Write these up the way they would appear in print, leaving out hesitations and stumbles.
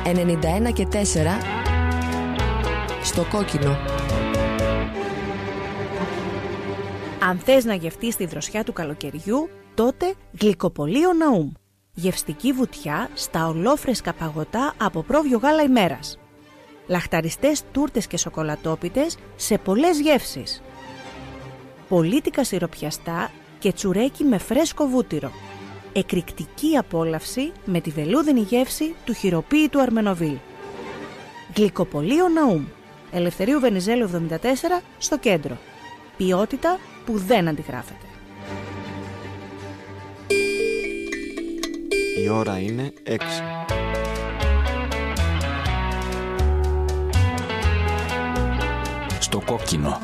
91 και 4 στο κόκκινο. Αν θες να γευτείς τη δροσιά του καλοκαιριού, τότε Γλυκοπωλείο Ναούμ. Γευστική βουτιά στα ολόφρεσκα παγωτά από πρόβιο γάλα ημέρας. Λαχταριστές τούρτες και σοκολατόπιτες σε πολλές γεύσεις. Πολίτικα σιροπιαστά και τσουρέκι με φρέσκο βούτυρο. Εκρηκτική απόλαυση με τη βελούδινη γεύση του χειροποίητου Αρμενοβίλ. Γλυκοπωλείο Ναούμ. Ελευθερίου Βενιζέλου 74 στο κέντρο. Ποιότητα που δεν αντιγράφεται. Η ώρα είναι 6. Στο κόκκινο.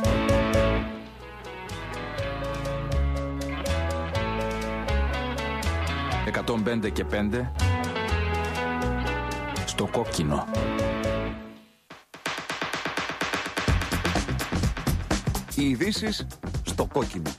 «105 και 5» στο κόκκινο. Οι ειδήσεις στο κόκκινο.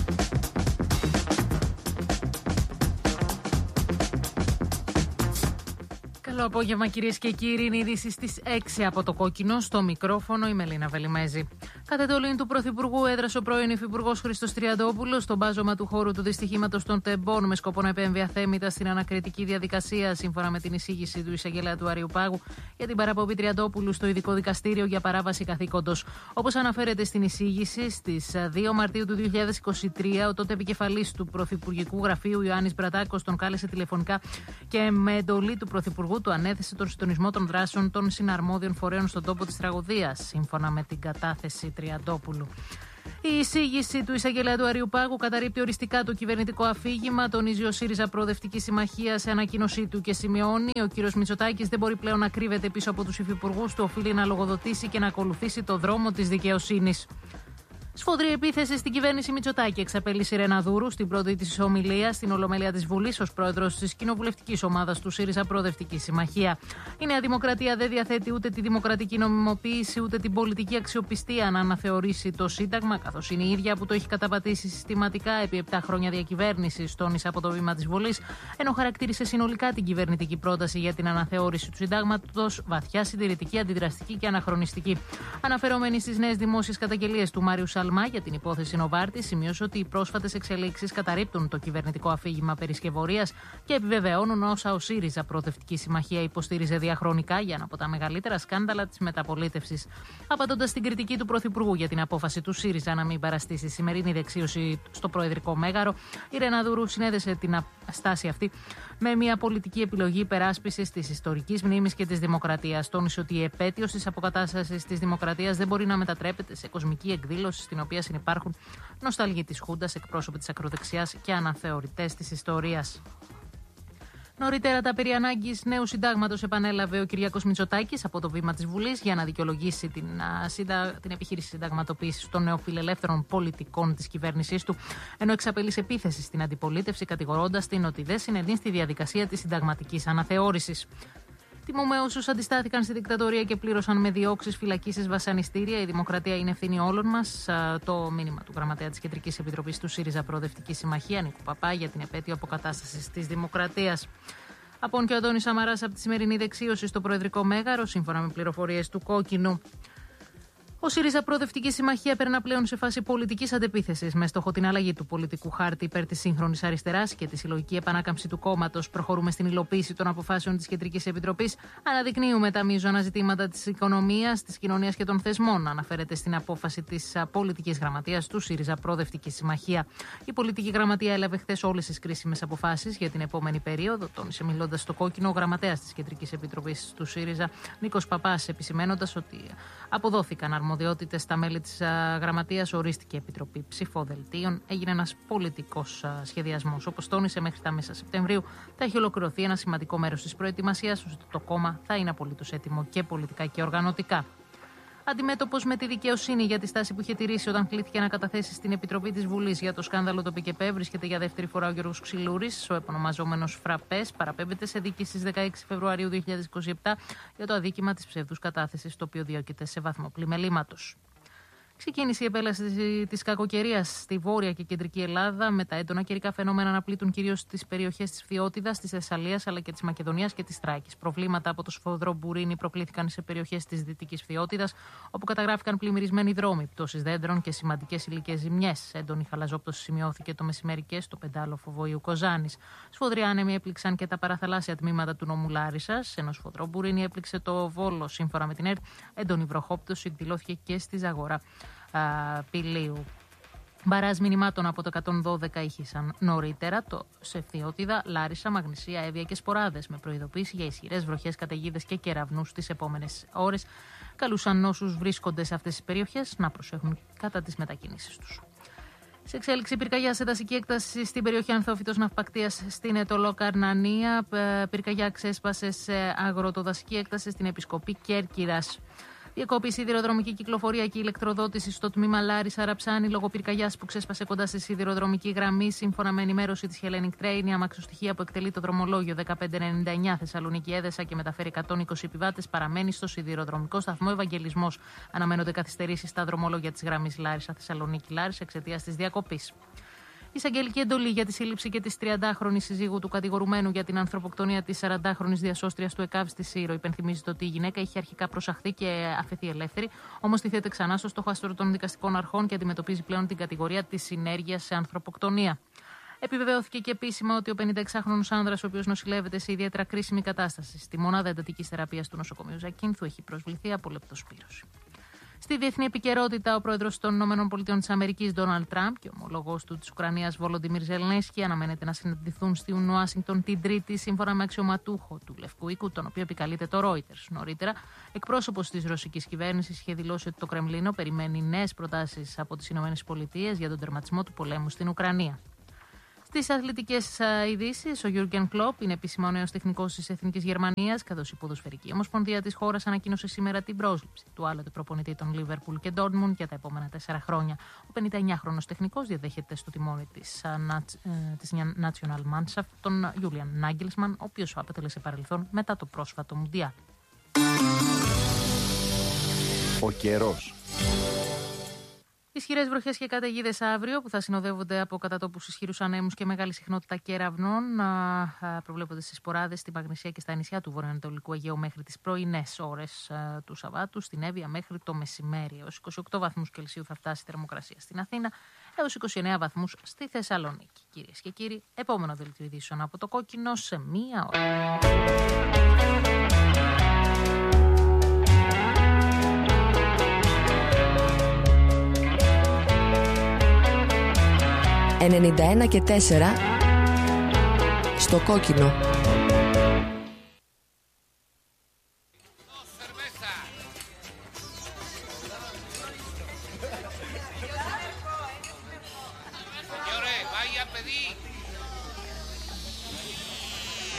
Καλό απόγευμα κυρίες και κύριοι, είναι ειδήσεις στις 6 από το κόκκινο, στο μικρόφωνο η Μελίνα Βελιμέζη. Κατ' εντολή του Πρωθυπουργού έδρασε ο πρώην Υφυπουργός Χρήστος Τριαντόπουλος στον μπάζωμα του χώρου του δυστυχήματος των Τεμπών με σκοπό να επέμβει αθέμητα στην ανακριτική διαδικασία, σύμφωνα με την εισήγηση του εισαγγελέα του Αριουπάγου για την παραπομπή Τριαντόπουλου στο ειδικό δικαστήριο για παράβαση καθήκοντος. Όπως αναφέρεται στην εισήγηση, στις 2 Μαρτίου του 2023, ο τότε επικεφαλής του Πρωθυπουργικού Γραφείου Ιωάννης Μπρατάκος τον κάλεσε τηλεφωνικά και με εντολή του Πρωθυπουργού του ανέθεσε τον συντονισμό των δράσεων των συναρμόδιων φορέων στον τόπο της τραγωδίας, σύμφωνα με την κατάθεση Τριαντόπουλου. Η εισήγηση του εισαγγελέα του Αριουπάγου καταρρίπτει οριστικά το κυβερνητικό αφήγημα, τονίζει ο ΣΥΡΙΖΑ Προοδευτική Συμμαχία σε ανακοίνωσή του και σημειώνει: ο κύριος Μητσοτάκης δεν μπορεί πλέον να κρύβεται πίσω από τους υφυπουργούς του, οφείλει να λογοδοτήσει και να ακολουθήσει το δρόμο της δικαιοσύνης. Σφοδρή επίθεση στην κυβέρνηση Μητσοτάκη εξαπέλυσε η Ρεναδούρου στην πρώτη της ομιλία στην Ολομέλεια της Βουλής ως πρόεδρος της κοινοβουλευτικής ομάδας του ΣΥΡΙΖΑ Προοδευτική Συμμαχία. Η Νέα Δημοκρατία δεν διαθέτει ούτε τη δημοκρατική νομιμοποίηση ούτε την πολιτική αξιοπιστία να αναθεωρήσει το Σύνταγμα, καθώς είναι η ίδια που το έχει καταπατήσει συστηματικά επί 7 χρόνια διακυβέρνησης, τόνισε από το βήμα της Βουλής, ενώ χαρακτήρισε συνολικά την κυβερνητική πρόταση για την αναθεώρηση του Συντάγματος βαθιά συντηρητική, αντιδραστική και αναχρονιστική. Αναφερόμενη στις νέες δημόσιες καταγγελίες του Μάριου Σαλμά για την υπόθεση Νοβάρτη, σημείωσε ότι οι πρόσφατες εξελίξεις καταρρίπτουν το κυβερνητικό αφήγημα περισκευωρίας και επιβεβαιώνουν όσα ο ΣΥΡΙΖΑ Προοδευτική Συμμαχία υποστήριζε διαχρονικά για ένα από τα μεγαλύτερα σκάνδαλα της μεταπολίτευσης. Απαντώντας στην κριτική του Πρωθυπουργού για την απόφαση του ΣΥΡΙΖΑ να μην παραστήσει σημερινή δεξίωση στο Προεδρικό Μέγαρο, η Ρεναδούρου συνέδεσε την στάση αυτή με μια πολιτική επιλογή υπεράσπισης της ιστορικής μνήμης και της δημοκρατίας. Τόνισε ότι η επέτειος της αποκατάστασης της δημοκρατίας δεν μπορεί να μετατρέπεται σε κοσμική εκδήλωση στην οποία συνυπάρχουν νοσταλγοί της Χούντας, εκπρόσωποι της ακροδεξιάς και αναθεωρητές της ιστορίας. Νωρίτερα, τα περί ανάγκης νέου συντάγματος επανέλαβε ο Κυριάκος Μητσοτάκης από το βήμα της Βουλής για να δικαιολογήσει την επιχείρηση συνταγματοποίησης των νεοφιλελεύθερων πολιτικών της κυβέρνησής του, ενώ εξαπέλυσε επίθεση στην αντιπολίτευση, κατηγορώντας την ότι δεν συνενεί στη διαδικασία της συνταγματικής αναθεώρησης. Τιμούμε όσους αντιστάθηκαν στη δικτατορία και πλήρωσαν με διώξεις, φυλακίσεις, βασανιστήρια. Η δημοκρατία είναι ευθύνη όλων μας. Το μήνυμα του γραμματέα της Κεντρικής Επιτροπής του ΣΥΡΙΖΑ Προοδευτική Συμμαχία, Νίκου Παπά, για την επέτειο αποκατάστασης της δημοκρατίας. Απόν και ο Αντώνης Σαμαράς από τη σημερινή δεξίωση στο Προεδρικό Μέγαρο, σύμφωνα με πληροφορίες του Κόκκινου. Ο ΣΥΡΙΖΑ Προοδευτική Συμμαχία περνά πλέον σε φάση πολιτικής αντεπίθεσης με στόχο την αλλαγή του πολιτικού χάρτη υπέρ της σύγχρονης αριστεράς και τη συλλογική επανάκαμψη του κόμματος. Προχωρούμε στην υλοποίηση των αποφάσεων της Κεντρικής Επιτροπής. Αναδεικνύουμε τα μείζωνα ζητήματα της οικονομίας, της κοινωνίας και των θεσμών, αναφέρεται στην απόφαση της πολιτικής γραμματείας του ΣΥΡΙΖΑ Προοδευτική Συμμαχία. Η πολιτική γραμματεία έλαβε χθες όλες τις κρίσιμες αποφάσεις για την επόμενη περίοδο, τόνισε μιλώντας στο Κόκκινο ο γραμματέας της Κεντρικής Επιτροπής του ΣΥΡΙΖΑ, Νίκος Παπάς, επισημένοντας ότι αποδόθηκαν αρμοδιότητες στα μέλη της γραμματείας, ορίστηκε Επιτροπή Ψηφοδελτίων, έγινε ένας πολιτικός σχεδιασμός. Όπως τόνισε, μέχρι τα μέσα Σεπτεμβρίου θα έχει ολοκληρωθεί ένα σημαντικό μέρος της προετοιμασίας, ώστε το κόμμα θα είναι απολύτως έτοιμο και πολιτικά και οργανωτικά. Αντιμέτωπος με τη δικαιοσύνη για τη στάση που είχε τηρήσει όταν κλήθηκε να καταθέσει στην Επιτροπή της Βουλής για το σκάνδαλο το ΠΚΠ, βρίσκεται για δεύτερη φορά ο Γιώργος Ξυλούρης. Ο επωνομαζόμενος Φραπές παραπέμπεται σε δίκη στις 16 Φεβρουαρίου 2027 για το αδίκημα της ψευδούς κατάθεσης, το οποίο διώκεται σε βαθμό πλημελήματος. Ξεκίνησε η επέλαση της κακοκαιρίας στη βόρεια και κεντρική Ελλάδα, με τα έντονα καιρικά φαινόμενα να πλήττουν κυρίως τις περιοχές της Φθιώτιδας, της Θεσσαλίας αλλά και της Μακεδονίας και της Θράκης. Προβλήματα από το σφοδρό μπουρίνι προκλήθηκαν σε περιοχές της Δυτικής Φθιώτιδας, όπου καταγράφηκαν πλημμυρισμένοι δρόμοι, πτώσεις δέντρων και σημαντικές υλικές ζημιές. Έντονη χαλαζόπτωση σημειώθηκε το μεσημέρι και στο πεντάλοφο Βοήου Κοζάνης. Σφοδροί άνεμοι έπληξαν και τα παραθαλάσσια τμήματα του νομού Λάρισσας, ενώ σφοδρό μπουρίνι έπληξε το Βόλο. Σύμφωνα με την ΕΡΤ, έντονη βροχόπτωση εκδηλώθηκε και στη Ζαγορά Πηλίου. Μπαράζ μηνυμάτων από το 112 ήχησαν νωρίτερα σε Φθιώτιδα, Λάρισα, Μαγνησία, Εύβοια και Σποράδες, με προειδοποίηση για ισχυρές βροχές, καταιγίδες και κεραυνούς τις επόμενες ώρες. Καλούσαν όσους βρίσκονται σε αυτές τις περιοχές να προσέχουν κατά τις μετακινήσεις τους. Σε εξέλιξη πυρκαγιά σε δασική έκταση στην περιοχή Ανθόφυτος Ναυπακτίας στην Ετωλό Καρνανία. Πυρκαγιά ξέσπασε σε αγροτοδασική έκταση στην Επισκοπή Κέρκυρας. Διακόπη σιδηροδρομική κυκλοφορία και ηλεκτροδότηση στο τμήμα Λάρισα Ραψάνη λόγω πυρκαγιάς που ξέσπασε κοντά στη σιδηροδρομική γραμμή. Σύμφωνα με ενημέρωση της Hellenic Train, η αμαξοστοιχεία που εκτελεί το δρομολόγιο 1599 Θεσσαλονίκη Έδεσα και μεταφέρει 120 επιβάτες παραμένει στο σιδηροδρομικό σταθμό Ευαγγελισμός. Αναμένονται καθυστερήσεις στα δρομολόγια της γραμμής Λάρισα Θεσσαλονίκη Λάρισα εξαιτίας της διακοπής. Εισαγγελική εντολή για τη σύλληψη και τη 30χρονη συζύγου του κατηγορουμένου για την ανθρωποκτονία της 40χρονης διασώστριας του ΕΚΑΒ στη Σύρο. Υπενθυμίζεται ότι η γυναίκα είχε αρχικά προσαχθεί και αφαιθεί ελεύθερη, όμως τίθεται ξανά στο στόχαστρο των δικαστικών αρχών και αντιμετωπίζει πλέον την κατηγορία της συνέργειας σε ανθρωποκτονία. Επιβεβαιώθηκε και επίσημα ότι ο 56χρονος άνδρας, ο οποίος νοσηλεύεται σε ιδιαίτερα κρίσιμη κατάσταση στη μονάδα εντατικής θεραπείας του νοσοκομείου Ζακίνθου, έχει προσβληθεί από λεπτοσπύρωση. Στη διεθνή επικαιρότητα, ο πρόεδρος των ΗΠΑ, Ντόναλντ Τραμπ, και ο ομολογός του της Ουκρανίας, Βολοντιμίρ Ζελενσκι, αναμένεται να συναντηθούν στην Ουάσιγκτον την Τρίτη, σύμφωνα με αξιωματούχο του Λευκού Οίκου, τον οποίο επικαλείται το Reuters. Νωρίτερα, εκπρόσωπος της ρωσικής κυβέρνησης είχε δηλώσει ότι το Κρεμλίνο περιμένει νέες προτάσεις από τις ΗΠΑ για τον τερματισμό του πολέμου στην Ουκρανία. Στις αθλητικές ειδήσεις, ο Γιούργεν Κλοπ είναι επίσημα ο νέος τεχνικός της Εθνικής Γερμανίας, καθώς η Ποδοσφαιρική Ομοσπονδία της χώρας ανακοίνωσε σήμερα την πρόσληψη του άλλοτε προπονητή των Λίβερπουλ και Ντόρτμουντ για τα επόμενα 4 χρόνια. Ο 59χρονος τεχνικός διαδέχεται στο τιμόνι της National Mannschaft τον Julian Nagelsmann, ο οποίος αποτέλεσε παρελθόν μετά το πρόσφατο Μουντιάλ. Ο καιρός. Ισχυρές βροχές και καταιγίδες αύριο, που θα συνοδεύονται από κατατόπους ισχυρούς ανέμους και μεγάλη συχνότητα κεραυνών, προβλέπονται στις Σποράδες, στη Μαγνησία και στα νησιά του βορειοανατολικού Αιγαίου μέχρι τις πρωινές ώρες του Σαββάτου, στην Εύβοια μέχρι το μεσημέρι. Έως 28 βαθμούς Κελσίου θα φτάσει η θερμοκρασία στην Αθήνα, έως 29 βαθμούς στη Θεσσαλονίκη. Κυρίες και κύριοι, επόμενο δελτίο ειδήσεων από το Κόκκινο σε μία ώρα. 91 και 4 στο Κόκκινο. Señores, vaya a pedir